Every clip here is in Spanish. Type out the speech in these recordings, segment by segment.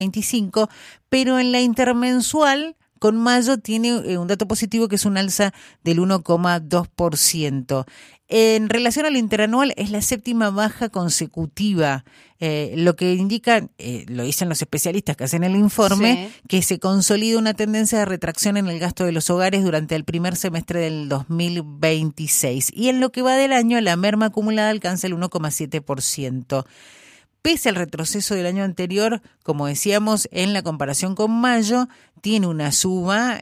25, pero en la intermensual con mayo tiene un dato positivo que es un alza del 1,2%. En relación al interanual es la séptima baja consecutiva, lo que indica, lo dicen los especialistas que hacen el informe, sí, que se consolida una tendencia de retracción en el gasto de los hogares durante el primer semestre del 2026. Y en lo que va del año, la merma acumulada alcanza el 1,7%. Pese al retroceso del año anterior, como decíamos, en la comparación con mayo, tiene una suba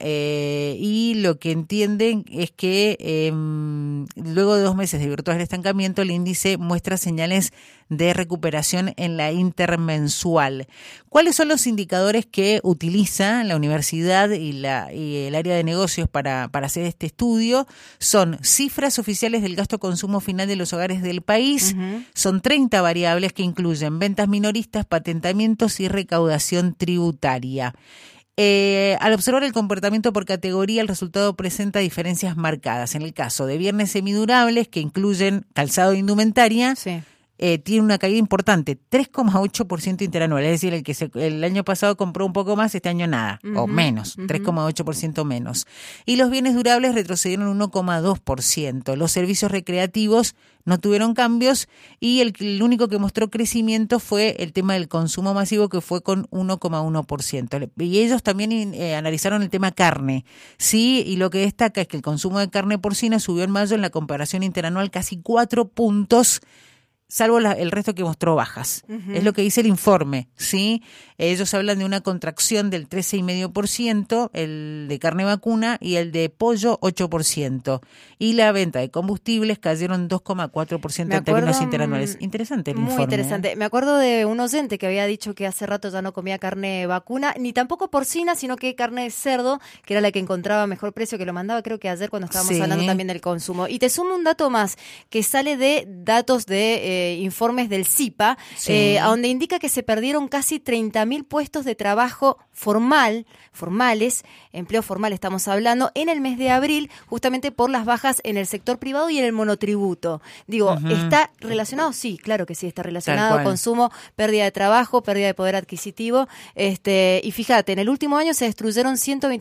y lo que entienden es que luego de 2 meses de virtual estancamiento, el índice muestra señales de recuperación en la intermensual. ¿Cuáles son los indicadores que utiliza la universidad y el área de negocios para hacer este estudio? Son cifras oficiales del gasto consumo final de los hogares del país. Uh-huh. Son 30 variables que incluyen ventas minoristas, patentamientos y recaudación tributaria. Al observar el comportamiento por categoría, el resultado presenta diferencias marcadas. En el caso de bienes semidurables, que incluyen calzado e indumentaria, sí, tiene una caída importante, 3,8% interanual. Es decir, el año pasado compró un poco más, este año nada, uh-huh, o menos, 3,8% menos. Y los bienes durables retrocedieron 1,2%. Los servicios recreativos no tuvieron cambios y el único que mostró crecimiento fue el tema del consumo masivo, que fue con 1,1%. Y ellos también analizaron el tema carne, sí, y lo que destaca es que el consumo de carne porcina subió en mayo en la comparación interanual casi 4 puntos, salvo el resto que mostró bajas. Uh-huh. Es lo que dice el informe, ¿sí? Ellos hablan de una contracción del 13,5%, el de carne vacuna, y el de pollo 8%. Y la venta de combustibles cayeron 2,4% en términos interanuales. Interesante el informe. Muy interesante. Me acuerdo de un oyente que había dicho que hace rato ya no comía carne vacuna, ni tampoco porcina, sino que carne de cerdo, que era la que encontraba mejor precio, que lo mandaba creo que ayer cuando estábamos hablando también del consumo. Y te sumo un dato más, que sale de datos de informes del CIPA, sí, donde indica que se perdieron casi 30.000 puestos de trabajo formales, empleo formal estamos hablando, en el mes de abril, justamente por las bajas en el sector privado y en el monotributo. Digo, uh-huh, ¿está relacionado? Sí, claro que sí, está relacionado. Consumo, pérdida de trabajo, pérdida de poder adquisitivo. Y fíjate, en el último año se destruyeron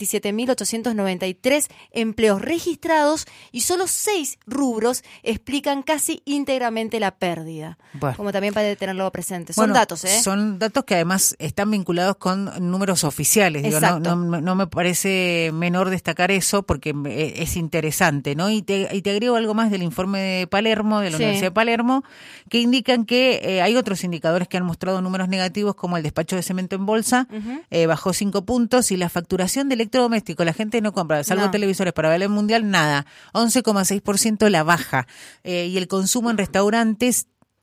127.893 empleos registrados y solo 6 rubros explican casi íntegramente la pérdida. Bueno, como también para tenerlo presente. Son datos, Son datos que además están vinculados con números oficiales. Digo, no me parece menor destacar eso porque es interesante, ¿no? Y te agrego algo más del informe de Palermo, de la Universidad de Palermo, que indican que hay otros indicadores que han mostrado números negativos, como el despacho de cemento en bolsa, uh-huh, bajó 5 puntos, y la facturación de electrodomésticos, la gente no compra, salvo televisores para ver el mundial, nada, 11,6% la baja, y el consumo en restaurantes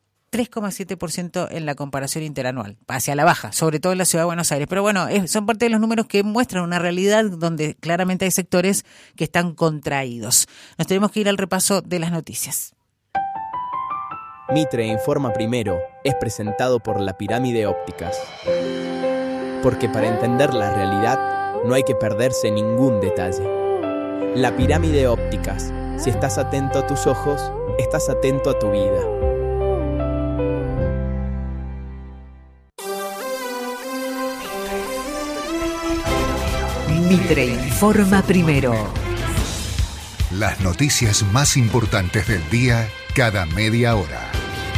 3,7% en la comparación interanual, hacia la baja, sobre todo en la ciudad de Buenos Aires. Pero bueno, son parte de los números que muestran una realidad donde claramente hay sectores que están contraídos. Nos tenemos que ir al repaso de las noticias. Mitre Informa Primero es presentado por La Pirámide Ópticas. Porque para entender la realidad no hay que perderse ningún detalle. La Pirámide Ópticas. Si estás atento a tus ojos, estás atento a tu vida. Mitre Informa Primero. Las noticias más importantes del día cada media hora.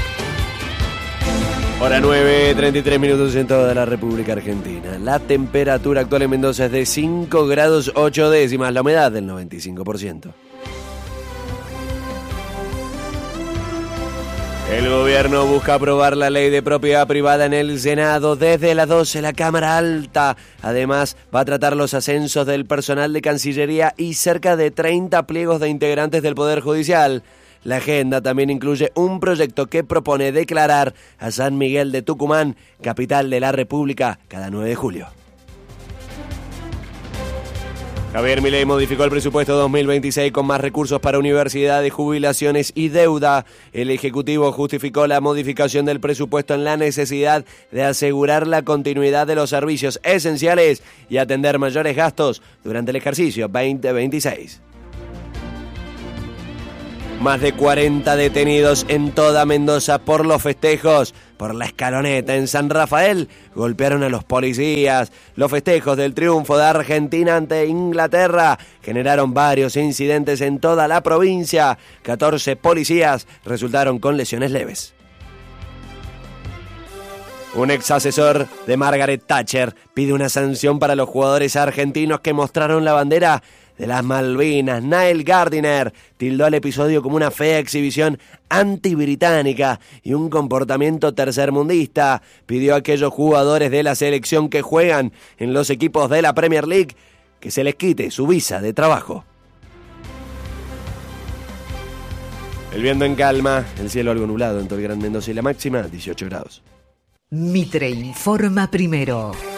Hora 9:33 minutos en toda la República Argentina. La temperatura actual en Mendoza es de 5 grados 8 décimas, la humedad del 95%. El gobierno busca aprobar la ley de propiedad privada en el Senado. Desde las 12, la Cámara Alta. Además, va a tratar los ascensos del personal de Cancillería y cerca de 30 pliegos de integrantes del Poder Judicial. La agenda también incluye un proyecto que propone declarar a San Miguel de Tucumán capital de la República cada 9 de julio. Javier Milei modificó el presupuesto 2026 con más recursos para universidades, jubilaciones y deuda. El Ejecutivo justificó la modificación del presupuesto en la necesidad de asegurar la continuidad de los servicios esenciales y atender mayores gastos durante el ejercicio 2026. Más de 40 detenidos en toda Mendoza por los festejos. Por la escaloneta en San Rafael golpearon a los policías. Los festejos del triunfo de Argentina ante Inglaterra generaron varios incidentes en toda la provincia. 14 policías resultaron con lesiones leves. Un ex asesor de Margaret Thatcher pide una sanción para los jugadores argentinos que mostraron la bandera de las Malvinas. Niall Gardiner tildó al episodio como una fea exhibición antibritánica y un comportamiento tercermundista. Pidió a aquellos jugadores de la selección que juegan en los equipos de la Premier League que se les quite su visa de trabajo. El viento en calma, el cielo algo nublado en todo el Gran Mendoza y la máxima 18 grados. Mitre informa primero.